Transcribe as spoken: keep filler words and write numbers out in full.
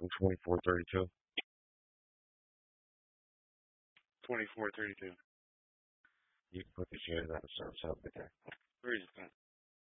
from twenty-four thirty-two. twenty-four thirty-two. You can put the shares on the sub sub there. Where is it?